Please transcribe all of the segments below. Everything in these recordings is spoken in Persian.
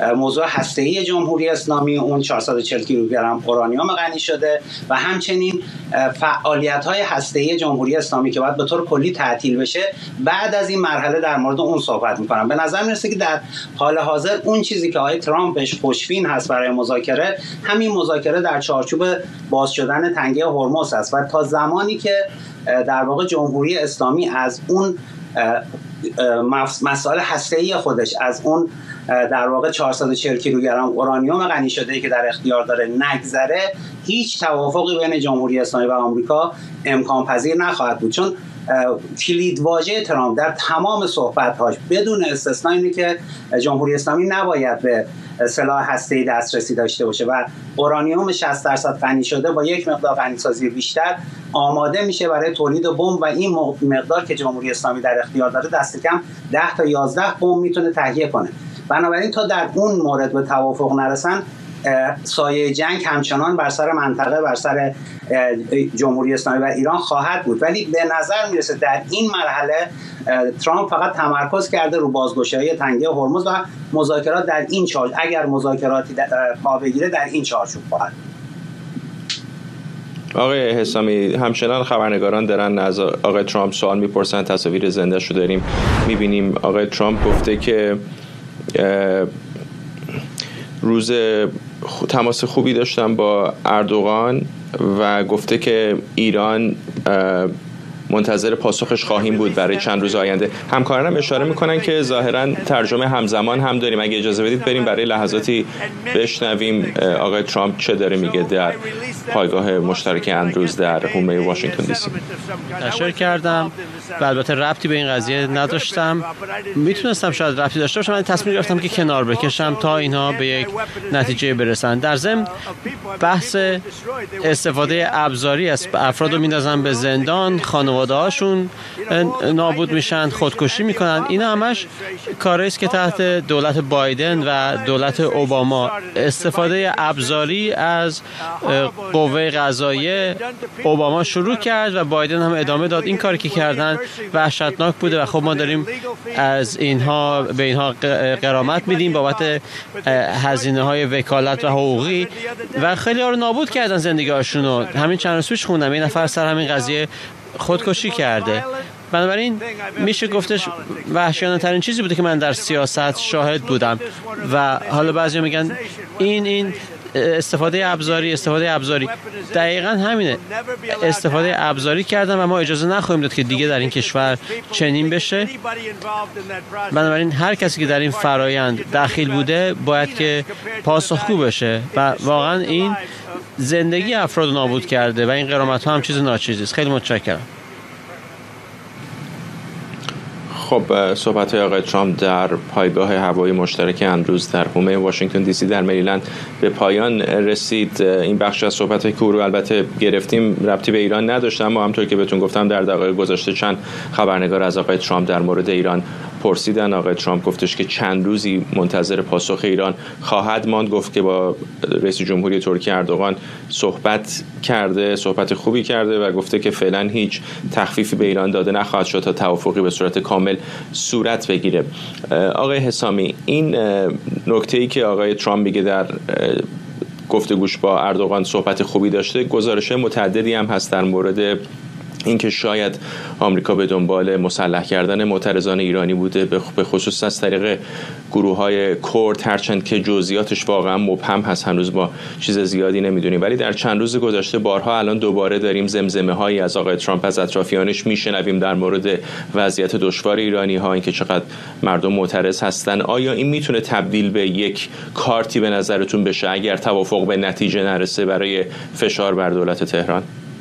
موضوع هسته‌ای جمهوری اسلامی، اون 440 کیلوگرم اورانیوم غنی شده و همچنین فعالیت‌های هسته‌ای جمهوری اسلامی که باید به طور کلی تعطیل بشه، بعد از این مرحله در مورد اون صحبت می‌کنم. به نظر میرسه که در حال حاضر اون چیزی که آقای ترامپ بهش خوشبین هست برای مذاکره، همین مذاکره در چارچوب باز شدن تنگه هرمز است و تا زمانی که در واقع جمهوری اسلامی از اون مسائل هسته‌ای خودش، از اون در واقع 440 کیلوگرم اورانیوم غنی شده‌ای که در اختیار داره نگذره، هیچ توافقی بین جمهوری اسلامی و آمریکا امکان پذیر نخواهد بود. چون کلید واژه ترامپ در تمام صحبت‌هاش بدون استثنا اینه که جمهوری اسلامی نباید به سلاح هسته‌ای دسترسی داشته باشه و اورانیوم 60% غنی شده با یک مقدار غنی‌سازی بیشتر آماده میشه برای تولید بمب و این مقدار که جمهوری اسلامی در اختیار داره دست کم 10 تا 11 بمب میتونه تهیه کنه. بنابراین تا در اون مورد به توافق نرسن، سایه جنگ همچنان بر سر منطقه، بر سر جمهوری اسلامی و ایران خواهد بود. ولی به نظر میرسه در این مرحله ترامپ فقط تمرکز کرده رو بازگشایی تنگه هرمز و مذاکرات در این چارچوب، اگر مذاکراتی پا بگیره در این چارچوب خواهد. آقای حسامی، همچنان خبرنگاران دارن از آقای ترامپ سوال میپرسن، تصاویر زنده‌اش رو داریم میبینیم. آقای ترامپ گفته که روز تماس خوبی داشتم با اردوغان و گفته که ایران منتظر پاسخش خواهیم بود برای چند روز آینده. همکارانم اشاره میکنن که ظاهرا ترجمه همزمان هم داریم. اگه اجازه بدید بریم برای لحظاتی بشنویم آقای ترامپ چه داره میگه در پایگاه مشترک اندروز در حومه واشنگتن دی سی. تشکر کردم و البته ربطی به این قضیه نداشتم. میتونستم شاید ربطی داشته باشم، ولی تصمیم گرفتم که کنار بکشم تا اینها به یک نتیجه برسن. در ضمن بحث استفاده ابزاری از افرادو میندازن به زندان، خانواده‌هاشون نابود میشن، خودکشی میکنن. اینا همش کاری است که تحت دولت بایدن و دولت اوباما استفاده ابزاری از قوه قضاییه اوباما شروع کرد و بایدن هم ادامه داد. این کاری که کردن وحشتناک بوده و خب ما داریم از اینها به اینها غرامت میدیم بابت هزینه‌های وکالت و حقوقی و خیلی ها رو نابود کردن زندگی‌هاشونو. همین چند روز پیش خوندم یه نفر سر همین قضیه خودکشی کرده. بنابراین میشه گفتش وحشیانه ترین چیزی بوده که من در سیاست شاهد بودم و حالا بعضی میگن این استفاده ابزاری دقیقاً همینه. استفاده ابزاری کردن و ما اجازه نخواهیم داد که دیگه در این کشور چنین بشه. بنابراین هر کسی که در این فرایند دخیل بوده باید که پاسخگو بشه و واقعاً این زندگی افراد نابود کرده و این غرامت ها هم چیز ناچیزی است. خیلی متشکرم. خب صحبت های آقای ترامپ در پایگاه هوایی مشترک اندروز در حومه واشنگتن دی سی در مریلند به پایان رسید. این بخش از صحبت های که رو البته گرفتیم ربطی به ایران نداشت، اما همونطور که بهتون گفتم در دقایق گذشته چند خبرنگار از آقای ترامپ در مورد ایران پرسیدن. آقای ترامپ گفتش که چند روزی منتظر پاسخ ایران خواهد ماند. گفت که با رئیس جمهوری ترکیه اردوغان صحبت خوبی کرده و گفته که فعلا هیچ تخفیفی به ایران داده نخواهد شد تا توافقی به صورت کامل صورت بگیره. آقای حسامی، این نکته‌ای که آقای ترامپ میگه در گفتگوش با اردوغان صحبت خوبی داشته، گزارش متعددی هم هست در مورد اینکه شاید آمریکا به دنبال مسلح کردن معترضان ایرانی بوده، به خصوص از طریق گروه‌های کرد، هرچند که جزئیاتش واقعا مبهم هست، هنوز ما چیز زیادی نمیدونیم. ولی در چند روز گذشته بارها الان دوباره داریم زمزمه‌هایی از آقای ترامپ از اطرافیانش میشنویم در مورد وضعیت دشوار ایرانی‌ها، اینکه چقدر مردم معترض هستن. آیا این میتونه تبدیل به یک کارتی به نظرتون بشه اگر توافق به نتیجه نرسه برای فشار بر دولت تهران؟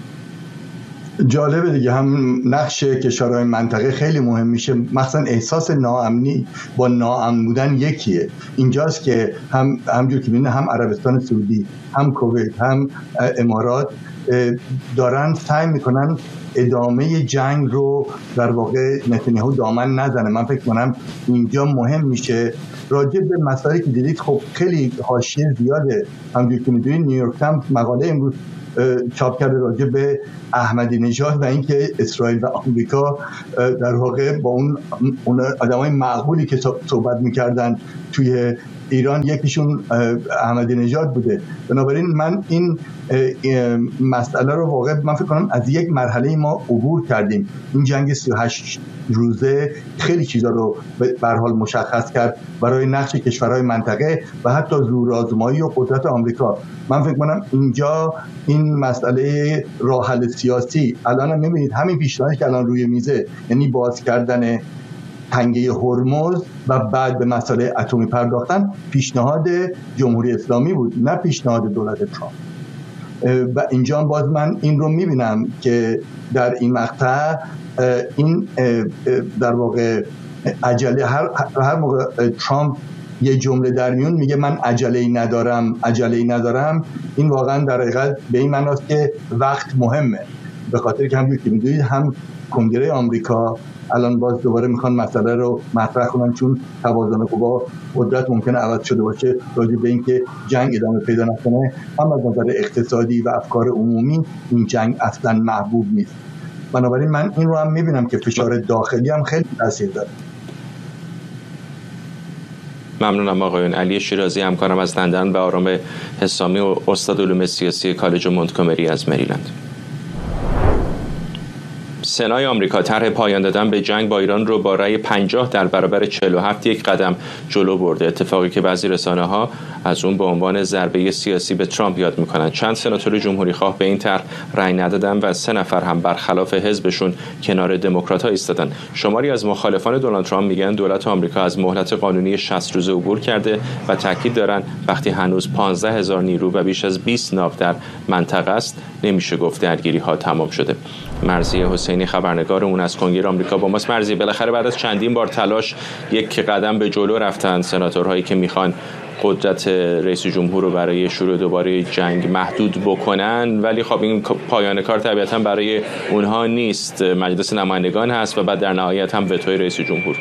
جالبه دیگه، هم نقش کشورهای منطقه خیلی مهم میشه، مثلا احساس ناامنی با ناامن بودن یکیه. اینجاست که همجور که می‌بینید هم عربستان سعودی، هم کویت، هم امارات دارن سعی میکنن ادامه جنگ رو در واقع نتانیاهو دامن نزنه. من فکر کنم اینجا مهم میشه راجع به مسائلی که دیدید. خب خیلی حاشیه زیاده، همجور که میدونید نیویورک تایمز مقاله امروز چاپ کرده راجع به احمدی نژاد و اینکه اسرائیل و آمریکا در واقع با اون آدمای معقولی که صحبت میکردن توی ایران یکیشون احمدی نژاد بوده. بنابراین من این مسئله رو واقعا من فکر کنم از یک مرحله ما عبور کردیم. این جنگ 38 روزه خیلی چیزا رو به هر حال مشخص کرد برای نقش کشورهای منطقه و حتی زورآزمایی و قدرت آمریکا. من فکر کنم اینجا این مسئله راه حل سیاسی الان می‌بینید همین پیشنهادی که الان روی میزه، یعنی باز کردن تنگه هرمز و بعد به مسئله اتمی پرداختن، پیشنهاد جمهوری اسلامی بود نه پیشنهاد دولت ترامپ. و اینجا باز من این رو میبینم که در این مقطع این در واقع عجله هر موقع ترامپ یه جمله در میون میگه من عجله‌ای ندارم، این واقعا در حقیقت به این معناست که وقت مهمه، به خاطر که همونجوری که میدونید هم کنگره آمریکا الان باز دوباره میخوان مسئله رو مطرح کنن چون توازن قوا قدرت ممکنه عوض شده باشه راجع به اینکه جنگ ادامه پیدا نکنه. هم از نظر اقتصادی و افکار عمومی این جنگ اصلا محبوب نیست. بنابراین من این رو هم میبینم که فشار داخلی هم خیلی تاثیر داره. ممنونم آقایون. علی شیرازی همکارم از لندن و آرام حسامی و استاد علوم سیاسی کالج مونتگومری از مریلند. سنای آمریکا طرح پایان دادن به جنگ با ایران رو با رأی 50 در برابر 47 یک قدم جلو برده، اتفاقی که بعضی رسانه‌ها از اون به عنوان ضربه سیاسی به ترامپ یاد میکنن. چند سناتور جمهوری خواه به این طرح رأی ندادن و 3 نفر هم برخلاف حزبشون کنار دموکرات‌ها ایستادن. شماری از مخالفان دونالد ترامپ میگن دولت آمریکا از مهلت قانونی 60 روزه عبور کرده و تاکید دارن وقتی هنوز 15,000 نیرو و بیش از 20 ناو در منطقه است نمیشه گفت درگیری‌ها تمام شده. مرضیه حسینی خبرنگار اون از کنگره آمریکا با ماست. مرضیه، بالاخره بعد از چندین بار تلاش یک قدم به جلو رفتن سناتورهایی که میخوان قدرت رئیس جمهور رو برای شروع دوباره جنگ محدود بکنن، ولی خب این پایان کار طبیعتا برای اونها نیست. مجلس نمایندگان هست و بعد در نهایت هم وتوی رئیس جمهور.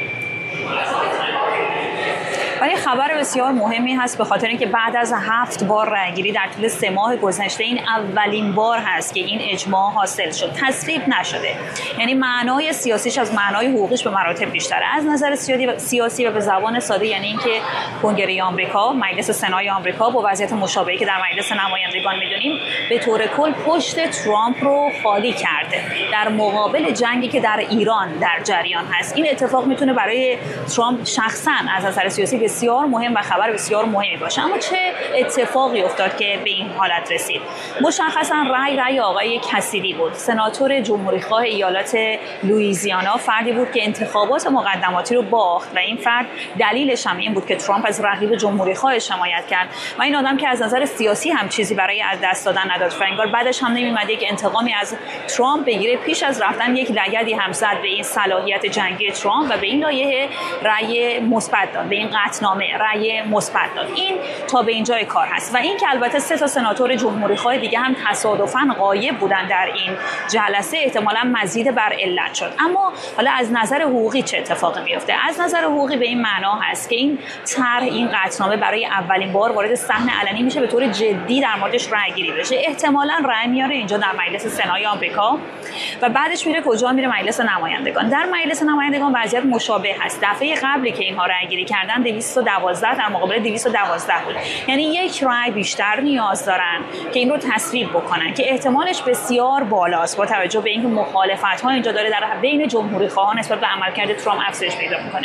ولی خبر بسیار مهمی هست به خاطر اینکه بعد از 7 بار رأیگیری در طول 3 ماه گذشته این اولین بار هست که این اجماع حاصل شد، تصویب نشده. یعنی معنای سیاسیش از معنای حقوقیش به مراتب بیشتره. از نظر سیاسی و به زبان ساده یعنی اینکه کنگره آمریکا، مجلس سنای آمریکا با وضعیت مشابهی که در مجلس نمایندگان می‌دونیم به طور کل پشت ترامپ رو خالی کرده در مقابل جنگی که در ایران در جریان هست. این اتفاق میتونه برای ترامپ شخصا از نظر سیاسی بسیار مهم و خبر بسیار مهمی باشه. اما چه اتفاقی افتاد که به این حالت رسید؟ مشخصا رأی آقای کسیدی بود، سناتور جمهوریخواه ایالت لوئیزیانا، فردی بود که انتخابات مقدماتی رو باخت و این فرد دلیلش هم این بود که ترامپ از رقیب جمهوریخواهش حمایت کرد و این آدم که از نظر سیاسی هم چیزی برای از دست دادن نداشت و انگار بعدش هم نمی‌اومد یک انتقامی از ترامپ بگیره، پیش از رفتن یک لگدی هم زد به این صلاحیت جنگی ترامپ و به این لایحه رأی مثبت داد، به این قطعنامه رأی مثبت داد. این تا به اینجای کار هست و این که البته 3 تا سناتور جمهوریخواه دیگه هم تصادفاً غایب بودن در این جلسه احتمالاً مزید بر علت شد. اما حالا از نظر حقوقی چه اتفاقی میفته؟ از نظر حقوقی به این معنا هست که این طرح، این قطعنامه برای اولین بار وارد صحن علنی میشه، به طور جدی در موردش رأیگیری بشه. احتمالاً رأی میاره اینجا در مجلس سنای آمریکا و بعدش میره کجا؟ میره مجلس نمایندگان. در مجلس نمایندگان وضعیت مشابه هست. دفعه قبلی که اینها رأیگیری کردن 212 در مقابل 212 بود. یعنی یک رأی بیشتر نیاز دارن که این رو تصویب بکنن که احتمالش بسیار بالاست با توجه به اینکه مخالفت‌ها اینجا داره در بین جمهوری‌خواهان نسبت به عملکرد ترامپ افزایش پیدا می‌کنه.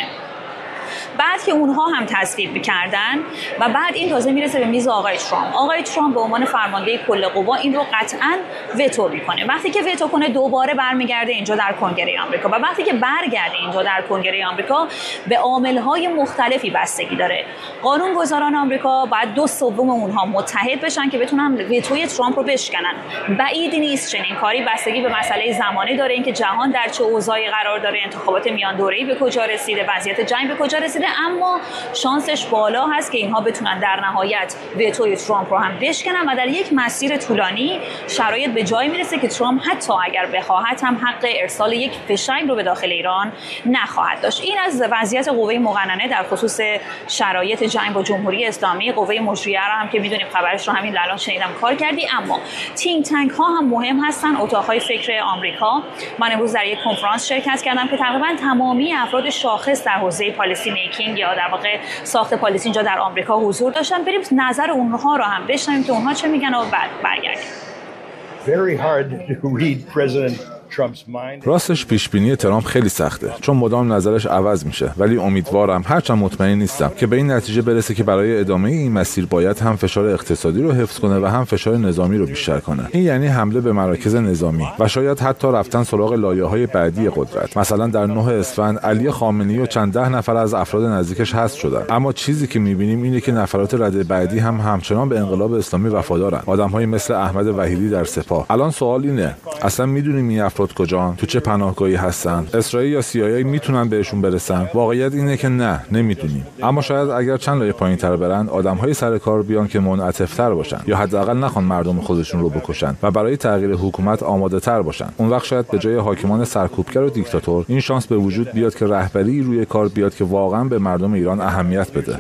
بعد که اونها هم تصویب کردن و بعد این تازه میرسه به میز آقای ترامپ. آقای ترامپ به عنوان فرمانده کل قوا این رو قطعاً وتو میکنه. وقتی که وتو کنه دوباره برمیگرده اینجا در کنگره آمریکا و وقتی که برگرده اینجا در کنگره آمریکا به عامل‌های مختلفی بستگی داره. قانونگذاران آمریکا باید 2/3 اونها متحد بشن که بتونن وتوی ترامپ رو بشکنن. بعید نیست چنین کاری، بستگی به مسئله زمانی داره، اینکه جهان در چه اوضاعی قرار داره، انتخابات میان دوره‌ای به کجا رسیده، وضعیت جنگ به کجا رسیده، اما شانسش بالا هست که اینها بتونن در نهایت وتوی ترامپ رو هم بشکنن و در یک مسیر طولانی شرایط به جایی میرسه که ترامپ حتی اگر بخواهد هم حق ارسال یک فشنگ رو به داخل ایران نخواهد داشت. این از وضعیت قوه مقننه در خصوص شرایط جنگ با جمهوری اسلامی. قوه مجریه رو هم که میدونیم خبرش رو همین الان شنیدم کار کردی. اما تینک تانک ها هم مهم هستن، اتاق‌های فکر آمریکا. من امروز در یک کنفرانس شرکت کردم که تقریبا تمامی افراد شاخص در حوزه پالیسی میکینگ هکینگ یا در واقع ساخت پالیسی اینجا در آمریکا حضور داشتن. بریم نظر اونها رو هم بشنویم که اونها چه میگن و بعد برگردیم. Very hard to read President راستش پیشبینی ترامپ خیلی سخته چون مدام نظرش عوض میشه، ولی امیدوارم، هرچند مطمئن نیستم، که به این نتیجه برسه که برای ادامه این مسیر باید هم فشار اقتصادی رو حفظ کنه و هم فشار نظامی رو بیشتر کنه. این یعنی حمله به مراکز نظامی و شاید حتی رفتن سراغ لایه‌های بعدی قدرت. مثلا در 9 اسفند علی خامنه‌ای و چند ده نفر از افراد نزدیکش حذف شدن، اما چیزی که می‌بینیم اینه که نفرات رده بعدی هم همچنان به انقلاب اسلامی وفادارن. آدم‌های مثل احمد وحیدی در سپاه. الان سوال اینه، اصلا می‌دونیم این افراد کجان؟ تو چه پناهگاهی هستن؟ اسرائیل یا CIA میتونن بهشون برسن؟ واقعیت اینه که نه، نمیدونیم. اما شاید اگر چند لایه پایین‌تر برن، آدم‌های سر کار بیان که منعطف‌تر باشن یا حداقل نخوان مردم خودشون رو بکشن و برای تغییر حکومت آماده‌تر باشن. اون وقت شاید به جای حاکمان سرکوبگر و دیکتاتور این شانس به وجود بیاد که رهبری روی کار بیاد که واقعا به مردم ایران اهمیت بده.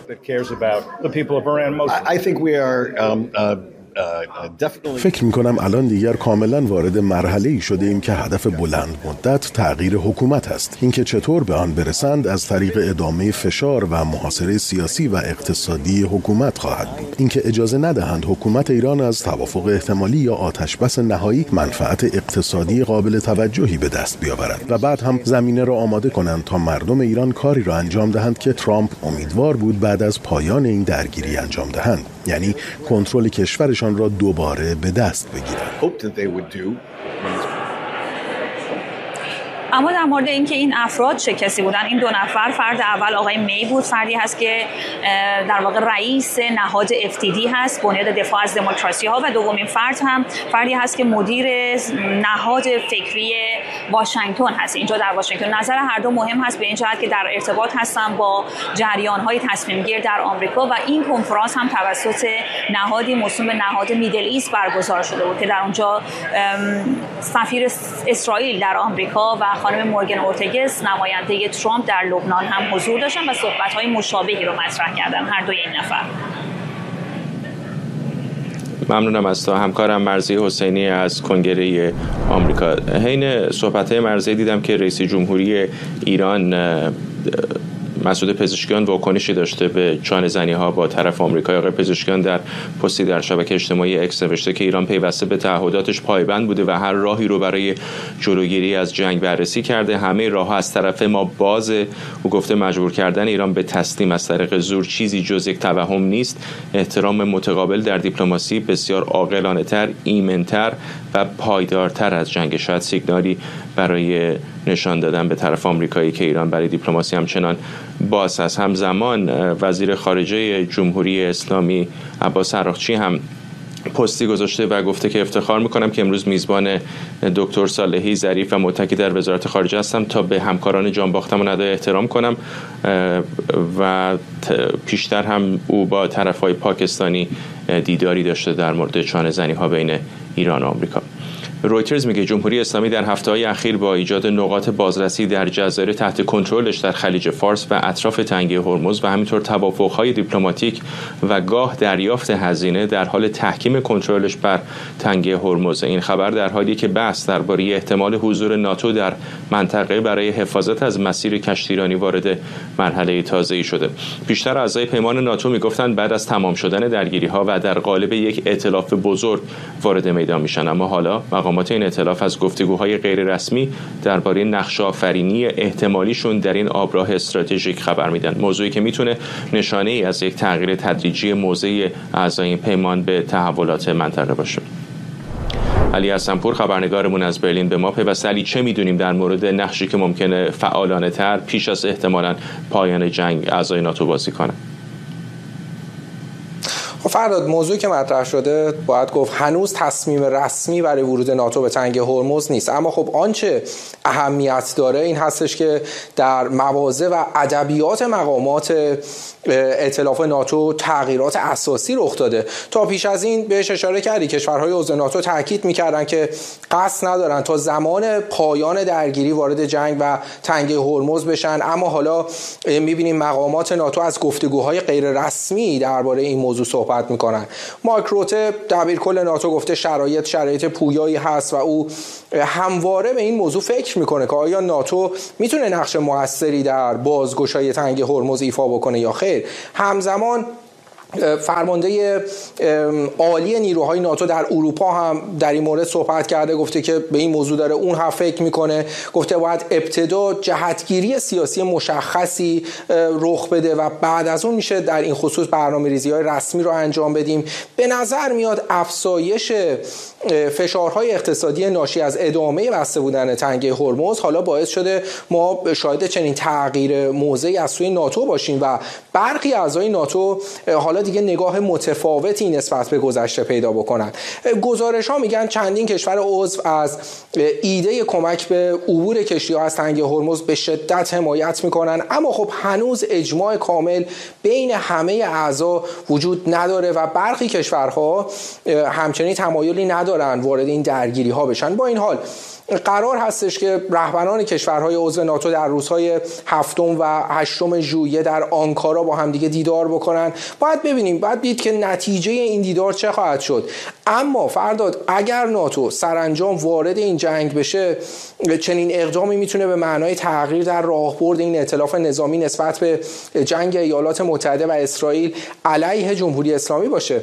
فکر می‌کنم الان دیگر کاملا وارد مرحله‌ای شده ایم که هدف بلند مدت تغییر حکومت است. اینکه چطور به آن برسند از طریق ادامه فشار و محاصره سیاسی و اقتصادی حکومت خواهد بود. اینکه اجازه ندهند حکومت ایران از توافق احتمالی یا آتشبس نهایی منفعت اقتصادی قابل توجهی به دست بیاورد و بعد هم زمینه را آماده کنند تا مردم ایران کاری را انجام دهند که ترامپ امیدوار بود بعد از پایان این درگیری انجام دهند، یعنی کنترل کشورشان را دوباره به دست بگیرند. اما در مورد اینکه این افراد چه کسی بودن، این دو نفر، فرد اول آقای می بود، فردی هست که در واقع رئیس نهاد FTD هست، بنیاد دفاع از دموکراسی ها، و دومین فرد هم فردی هست که مدیر نهاد فکری واشنگتن هست اینجا در واشنگتن. نظر هر دو مهم هست به این جهت که در ارتباط هستن با جریان های تصمیم گیر در آمریکا و این کنفرانس هم توسط نهادی موسوم به نهاد میدل ایست برگزار شده بود که در اونجا سفیر اسرائیل در آمریکا و خانم مورگن اورتگس نماینده ترامپ در لبنان هم حضور داشتن و صحبت‌های مشابهی رو مطرح کردن هر دوی این نفر. ممنونم از تو همکارم مرضیه حسینی از کنگره آمریکا. حین صحبت‌های مرضیه دیدم که رئیس جمهوری ایران مسعود پزشکیان واکنشی داشته به چانه‌زنی‌ها با طرف آمریکا. آقای پزشکیان در پستی در شبکه اجتماعی اکس نوشته که ایران پیوسته به تعهداتش پایبند بوده و هر راهی رو برای جلوگیری از جنگ بررسی کرده. همه راه‌ها از طرف ما بازه. او گفته مجبور کردن ایران به تسلیم از طریق زور چیزی جز یک توهم نیست. احترام متقابل در دیپلماسی بسیار عاقلانه‌تر، ایمن‌تر و پایدارتر از جنگ. شاید سیگنالی برای نشان دادن به طرف آمریکایی که ایران برای دیپلماسی همچنان باز است. همزمان وزیر خارجه جمهوری اسلامی عباس عراقچی هم پستی گذاشته و گفته که افتخار میکنم که امروز میزبان دکتر صالحی ظریف و متکی در وزارت خارجه هستم تا به همکاران جان باختم ادای احترام کنم و پیشتر هم او با طرفهای پاکستانی دیداری داشته در مورد چانه‌زنی‌ها بین ایران و آمریکا. رویترز میگه جمهوری اسلامی در هفته‌های اخیر با ایجاد نقاط بازرسی در جزایر تحت کنترلش در خلیج فارس و اطراف تنگه هرمز و همینطور توافق‌های دیپلماتیک و گاه دریافت هزینه در حال تحکیم کنترلش بر تنگه هرمز. این خبر در حالی که بحث درباره احتمال حضور ناتو در منطقه برای حفاظت از مسیر کشتیرانی وارد مرحله تازه‌ای شده. بیشتر اعضای پیمان ناتو میگفتند بعد از تمام شدن درگیری‌ها و در قالب یک ائتلاف بزرگ وارد میدان میشن، اما حالا مقامات این ائتلاف از گفتگوهای غیر رسمی درباره نقش آفرینی احتمالیشون در این آبراه استراتژیک خبر میدن، موضوعی که میتونه نشانه ای از یک تغییر تدریجی موضع اعضای این پیمان به تحولات منطقه باشه. علی حسن‌پور خبرنگارمون از برلین به ما پیوسته. علی، چه میدونیم در مورد نقشی که ممکنه فعالانه تر پیش از احتمالاً پایان جنگ اعضای ناتو بازی کنه؟ فرداد، موضوعی که مطرح شده باید گفت هنوز تصمیم رسمی برای ورود ناتو به تنگه هرمز نیست، اما خب آنچه اهمیت داره این هستش که در مواضع و ادبیات مقامات ائتلاف ناتو تغییرات اساسی رخ داده. تا پیش از این بهش اشاره کردی، کشورهای عضو ناتو تاکید می‌کردن که قصد ندارن تا زمان پایان درگیری وارد جنگ و تنگه هرمز بشن، اما حالا می‌بینیم مقامات ناتو از گفتگوهای غیر رسمی درباره این موضوع صحبت صحبت میکنن. مارک روته دبیرکل ناتو گفته شرایط پویایی هست و او همواره به این موضوع فکر میکنه که آیا ناتو میتونه نقش موثری در بازگشایی تنگه هرمز ایفا بکنه یا خیر. همزمان فرمانده عالی نیروهای ناتو در اروپا هم در این مورد صحبت کرده، گفته که به این موضوع داره اون هم فکر میکنه، گفته باید ابتدا جهتگیری سیاسی مشخصی رخ بده و بعد از اون میشه در این خصوص برنامه‌ریزی‌های رسمی رو انجام بدیم. به نظر میاد افزایش فشارهای اقتصادی ناشی از ادامه بسته بودن تنگه هرمز حالا باعث شده ما شاهد چنین تغییر موضعی از سوی ناتو باشیم و برخی اعضای ناتو حالا دیگه نگاه متفاوتی نسبت به گذشته پیدا بکنن. گزارش‌ها میگن چندین کشور عضو از ایده کمک به عبور کشتی‌ها از تنگه هرمز به شدت حمایت میکنن، اما خب هنوز اجماع کامل بین همه اعضا وجود نداره و برخی کشورها همچنین تمایلی ندارن وارد این درگیری‌ها بشن. با این حال قرار هستش که رهبران کشورهای عضو ناتو در روزهای 7 و 8 ژوئیه در آنکارا با همدیگه دیدار بکنن. باید ببینیم، باید دید که نتیجه این دیدار چه خواهد شد. اما فرداد اگر ناتو سرانجام وارد این جنگ بشه، چنین اقدامی میتونه به معنای تغییر در راهبرد این ائتلاف نظامی نسبت به جنگ ایالات متحده و اسرائیل علیه جمهوری اسلامی باشه.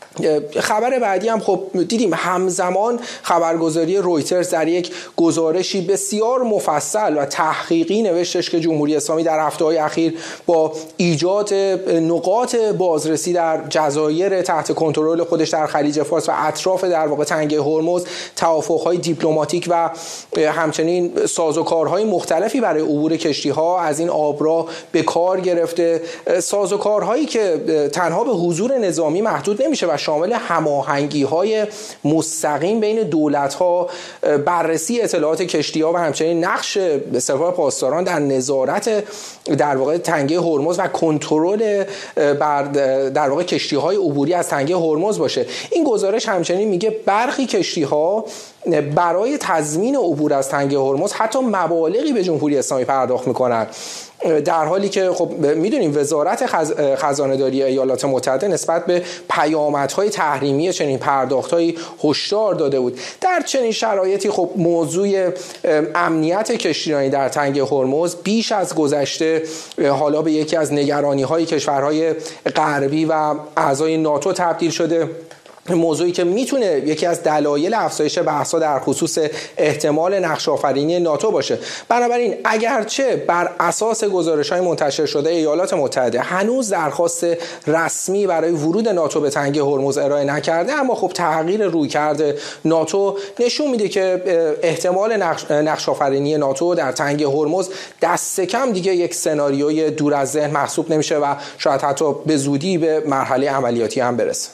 خبر بعدی هم خب دیدیم همزمان خبرگزاری رویترز در یک گزارشی بسیار مفصل و تحقیقی نوشتش که جمهوری اسلامی در هفته‌های اخیر با ایجاد نقاط بازرسی در جزایر تحت کنترل خودش در خلیج فارس و اطراف در واقع تنگه هرمز توافق‌های دیپلماتیک و همچنین سازوکارهای مختلفی برای عبور کشتی‌ها از این آبراه به کار گرفته، سازوکارهایی که تنها به حضور نظامی محدود نمیشه و شامل هماهنگی‌های مستقیم بین دولت‌ها، بررسی اطلاعات کشتی‌ها و همچنین نقش سپاه پاسداران در نظارت در واقع تنگه هرمز و کنترل بر در واقع کشتی‌های عبوری از تنگه هرمز باشه. این گزارش همچنین میگه برخی کشتی‌ها برای تضمین عبور از تنگه هرمز حتی مبالغی به جمهوری اسلامی پرداخت میکنن، در حالی که خب میدونیم وزارت خزانه‌داری ایالات متحده نسبت به پیامدهای تحریمی چنین پرداخت‌هایی هشدار داده بود. در چنین شرایطی خب موضوع امنیت کشتیرانی در تنگه هرمز بیش از گذشته حالا به یکی از نگرانی‌های کشورهای غربی و اعضای ناتو تبدیل شده، موضوعی که میتونه یکی از دلایل افزایش بحث‌ها در خصوص احتمال نقش‌آفرینی ناتو باشه. بنابراین اگرچه بر اساس گزارش‌های منتشر شده ایالات متحده هنوز درخواست رسمی برای ورود ناتو به تنگه هرمز ارائه نکرده، اما خب تغییر رویکرد ناتو نشون میده که احتمال نقش‌آفرینی ناتو در تنگه هرمز دست کم دیگه یک سناریوی دور از ذهن محسوب نمیشه و شاید حتی به زودی به مرحله عملیاتی هم برسه.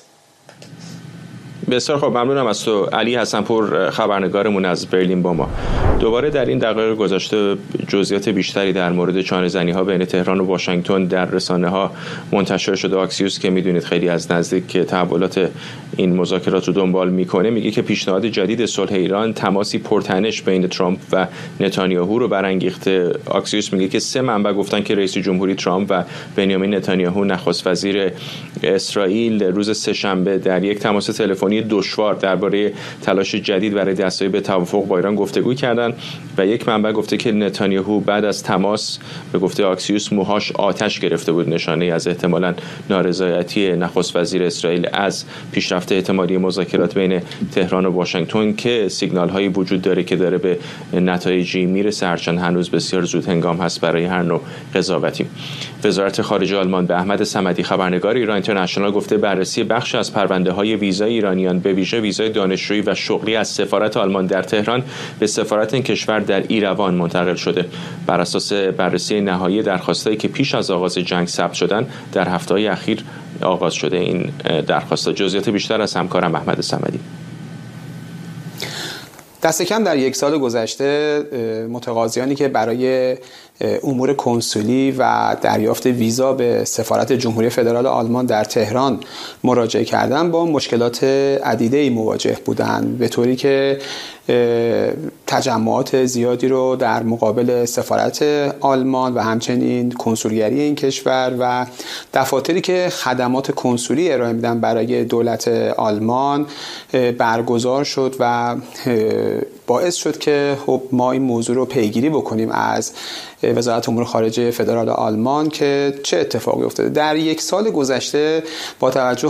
بسیار خب، ممنونم از تو علی حسن‌پور، خبرنگارمون از برلین با ما. دوباره در این دقایق گذشته جزئیات بیشتری در مورد چانه‌زنی‌ها بین تهران و واشنگتن در رسانه‌ها منتشر شده. آکسیوس که میدونید خیلی از نزدیک تحولات این مذاکرات رو دنبال میکنه، میگه که پیشنهاد جدید صلح ایران تماسی پرتنش بین ترامپ و نتانیاهو رو برانگیخته. آکسیوس میگه که 3 منبع گفتن که رئیس جمهوری ترامپ و بنیامین نتانیاهو نخست وزیر اسرائیل روز سه‌شنبه در یک تماس تلفنی دشوار درباره تلاش جدید برای دستیابی به توافق با ایران گفتگو کردند و یک منبع گفته که نتانیاهو بعد از تماس به گفته آکسیوس موهاش آتش گرفته بود، نشانه از احتمالاً نارضایتی نخست وزیر اسرائیل از پیشرفت احتمالی مذاکرات بین تهران و واشنگتن که سیگنال هایی وجود داره که داره به نتایجی میرسه، هرچند هنوز بسیار زود هنگام هست برای هر نوع قضاوتی. وزارت خارجه آلمان به احمد صمدی خبرنگار ایران اینترنشنال گفته بررسی بخش از پرونده های ویزای ایرانیان به ویژه ویزای دانشجویی و شغلی از سفارت آلمان در تهران به سفارت این کشور در ایروان منتقل شده. بر اساس بررسی نهایی درخواستایی که پیش از آغاز جنگ ثبت شدن در هفته‌های اخیر آغاز شده این درخواست‌ها. جزئیات بیشتر از همکارم احمد صمدی. دست کم در 1 سال گذشته متقاضیانی که برای امور کنسولی و دریافت ویزا به سفارت جمهوری فدرال آلمان در تهران مراجعه کردن با مشکلات عدیده‌ای مواجه بودند، به طوری که تجمعات زیادی رو در مقابل سفارت آلمان و همچنین کنسولگری این کشور و دفاتری که خدمات کنسولی ارائه میدن برای دولت آلمان برگزار شد و باعث شد که خب ما این موضوع رو پیگیری بکنیم از وزارت امور خارجه فدرال آلمان که چه اتفاقی افتاده. در یک سال گذشته با توجه